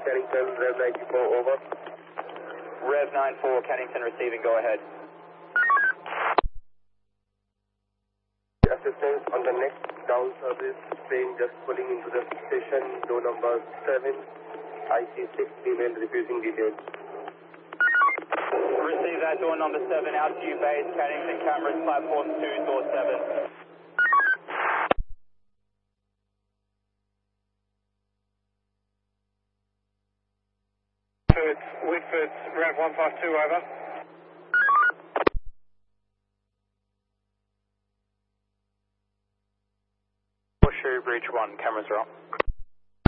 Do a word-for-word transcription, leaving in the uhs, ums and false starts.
Cannington, Rev ninety-four, over. Rev ninety-four, Cannington receiving, go ahead. Assistance on the next down service train just pulling into the station, door number seven, I C six female refusing details. Receive that, door number seven, out to you base, Cannington cameras, platform two, door seven. Whitford, Rev one five two, over. Sherry Bridge one, cameras are up.